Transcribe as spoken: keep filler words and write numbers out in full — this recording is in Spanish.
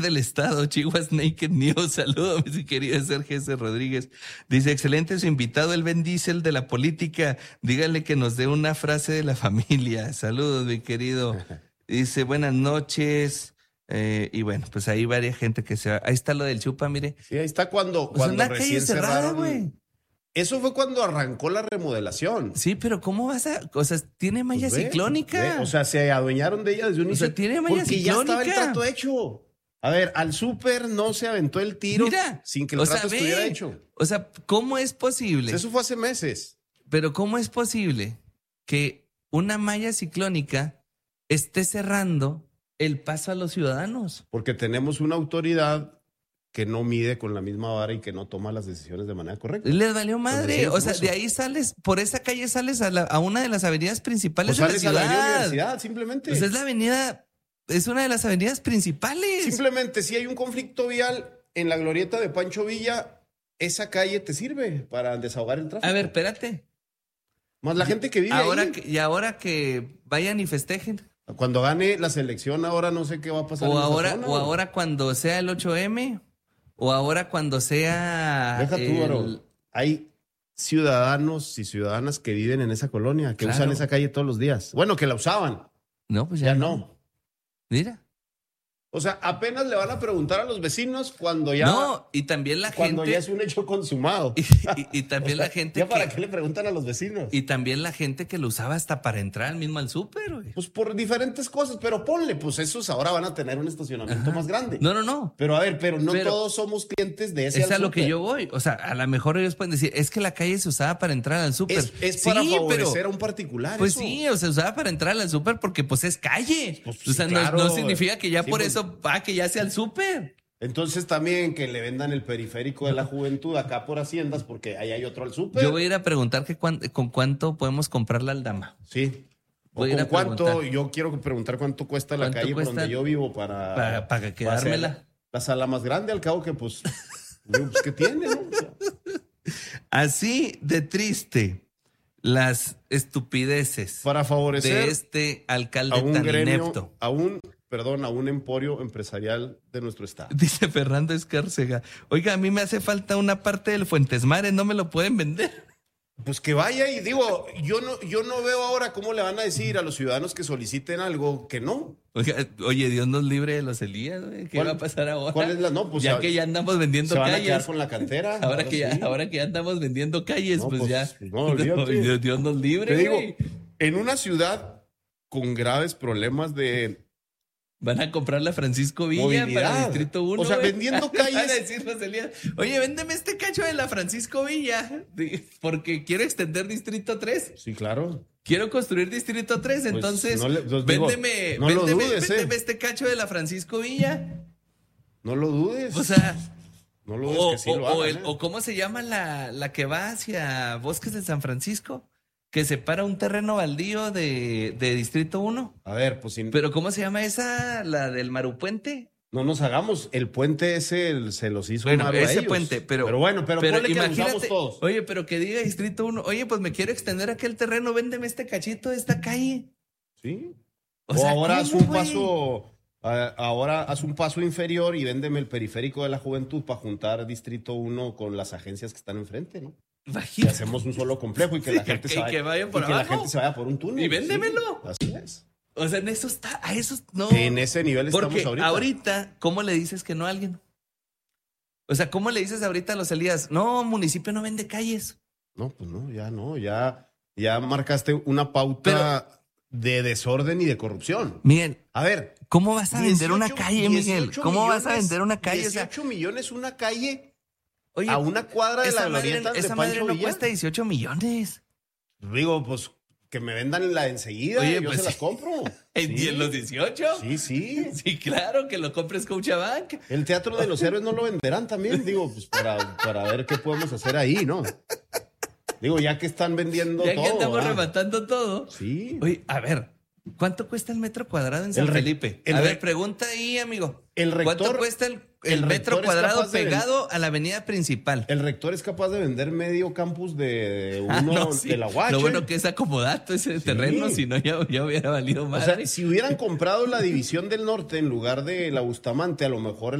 del Estado, Chihuahua Naked News. Saludos, mi querido Sergio S. Rodríguez. Dice, excelente su invitado, el Ben Diesel de la política. Dígale que nos dé una frase de la familia. Saludos, mi querido. Dice, buenas noches. Eh, y bueno, pues ahí varias gente que se va. Ahí está lo del Chupa, mire. Sí, ahí está cuando, Pues cuando una calle recién cerrada, cerraron. güey. Eso fue cuando arrancó la remodelación. Sí, pero ¿cómo vas a...? O sea, tiene malla Pues ve, ciclónica. ve, o sea, se adueñaron de ella desde un inicio. O sea, tiene malla porque ya estaba el ciclónica. trato hecho. A ver, al súper no se aventó el tiro Mira, sin que el o trato sea, estuviera ve, hecho. O sea, ¿cómo es posible? Eso fue hace meses. Pero ¿cómo es posible que una malla ciclónica esté cerrando el paso a los ciudadanos? Porque tenemos una autoridad que no mide con la misma vara y que no toma las decisiones de manera correcta. Les valió madre. Pues O sea, de ahí sales, por esa calle sales a, la, a una de las avenidas principales O de la sales a la ciudad. avenida Universidad, simplemente. Pues es la avenida, es una de las avenidas principales. Simplemente, si hay un conflicto vial en la glorieta de Pancho Villa, esa calle te sirve para desahogar el tráfico. A ver, espérate. Más la gente que vive ahora ahí. Que, y ahora que vayan y festejen. Cuando gane la selección, ahora no sé qué va a pasar. O en esa ahora, zona, o ahora cuando sea el ocho eme, o ahora cuando sea... Deja tú, el... Aro. Hay ciudadanos y ciudadanas que viven en esa colonia, que Claro. usan esa calle todos los días. Bueno, que la usaban. No, pues ya, Ya no. no. Mira. O sea, apenas le van a preguntar a los vecinos cuando ya... No, y también la cuando gente... ya es un hecho consumado. Y, y- y también O sea, la gente ¿ya que... para qué le preguntan a los vecinos? Y también la gente que lo usaba hasta para entrar mismo al súper, güey. Pues por diferentes cosas, pero ponle, pues esos ahora van a tener un estacionamiento Ajá. más grande. No, no, no. Pero a ver, pero no Pero- todos somos clientes de ese Es a al lo que súper. yo voy. O sea, a lo mejor ellos pueden decir, es que la calle se usaba para entrar al súper. Es, es para Sí, favorecer pero- a un particular. Pues eso. sí, o se usaba para entrar al súper porque pues es calle. Pues, o sea, sí, no, claro. no significa que ya Sí, por pues- eso va que ya sea el súper. Entonces también que le vendan el periférico de la juventud acá por Haciendas, porque ahí hay otro al súper. Yo voy a ir a preguntar que cuán- con cuánto podemos comprar la aldama. Sí. O Voy a ir con a cuánto, preguntar. yo quiero preguntar cuánto cuesta la ¿Cuánto calle por cuesta donde yo vivo para... para- para quedármela? hacer la sala más grande, al cabo que pues... digo, pues ¿qué tiene, no? O sea, Así de triste las estupideces para favorecer de este alcalde a un tan gremio, inepto. a un, perdón, a un emporio empresarial de nuestro estado. Dice Fernando Escárcega. Oiga, a mí me hace falta una parte del Fuentes Mares, ¿no me lo pueden vender? Pues que vaya y digo, yo no, yo no veo ahora cómo le van a decir a los ciudadanos que soliciten algo que no. Oiga, oye, Dios nos libre de los Elías, güey. ¿Qué ¿Cuál- va a pasar ahora? cuál es la- no, pues ya ya- que ya andamos vendiendo Se van a quedar calles. con la cantera. Ahora, que ya, sí. ahora que ya andamos vendiendo calles, No, pues, pues, ya. no, olvídate. Dios, Dios nos libre, Te digo, güey. en una ciudad con graves problemas de Van a comprarle a Francisco Villa movilidad. para el Distrito uno. O sea, güey. vendiendo Van a calles. decir los Elías, oye, véndeme este cacho de la Francisco Villa, di- porque quiero extender Distrito tres. Sí, claro. Quiero construir Distrito tres, Pues, entonces no le- pues, digo, véndeme, no lo véndeme, dudes, véndeme eh. este cacho de la Francisco Villa. No lo dudes. O sea, no lo dudes o, que sí o- lo o hagan, el- ¿eh? o cómo se llama la, la que va hacia Bosques de San Francisco, que separa un terreno baldío de, de Distrito uno. A ver, pues si Pero ¿cómo se llama esa? La del Marupuente. no nos hagamos, el puente ese el- se los hizo Bueno, malo a ese ellos. puente, pero. Pero bueno, pero, ponle que lo usamos todos. Oye, pero que diga Distrito uno, oye, pues me quiero extender aquel terreno, véndeme este cachito de esta calle. Sí. O O, sea, ahora haz ¿cómo, un güey? paso, ah, ahora haz un paso inferior y véndeme el periférico de la juventud para juntar Distrito uno con las agencias que están enfrente, ¿no? Y Imagínate. hacemos un solo complejo y que Sí, la gente que- se y vaya, que vayan por y que la abajo. gente se vaya por un túnel. Y véndemelo. Sí, así es. O sea, en eso está, a eso no. En ese nivel estamos Porque ahorita. ahorita, ¿cómo le dices que no a alguien? O sea, ¿cómo le dices ahorita a los Elías? No, municipio no vende calles. No, pues no, ya no, ya, ya marcaste una pauta de desorden y de corrupción. Miren, A ver, ¿cómo vas a vender una dieciocho calle, Miguel? dieciocho ¿Cómo vas a millones, vender una calle? O sea, dieciocho millones una calle oye, a una cuadra de esa la madre, glorieta de esa madre Pancho no Villa. cuesta dieciocho millones. Digo, pues que me vendan la enseguida, Oye, yo pues se las sí. compro. ¿En Sí. en los dieciocho? Sí, sí. Sí, claro, que lo compres Scotiabank. El Teatro de los Héroes no lo venderán también, digo, pues para, para ver qué podemos hacer ahí, ¿no? Digo, ya que están vendiendo Ya todo. que estamos ¿verdad? rematando todo. Sí. Oye, a ver, ¿Cuánto cuesta el metro cuadrado en San El re- Felipe? el A re- ver, pregunta ahí, amigo. El rector- ¿Cuánto cuesta el, el el metro rector es cuadrado capaz de pegado a la avenida principal? El rector es capaz de vender medio campus de uno Ah, no, sí. de la U A H. Lo bueno que es acomodato ese terreno, si no ya, ya hubiera valido O más. sea, si hubieran comprado la División del Norte en lugar de la Bustamante, a lo mejor